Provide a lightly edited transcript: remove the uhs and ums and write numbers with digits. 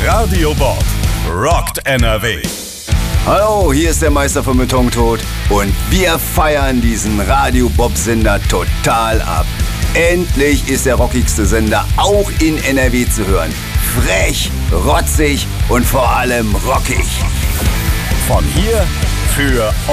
Radio Bob rockt NRW. Hallo, hier ist der Meister vom Betontod und wir feiern diesen Radio Bob Sender total ab. Endlich ist der rockigste Sender auch in NRW zu hören. Frech, rotzig und vor allem rockig. Von hier für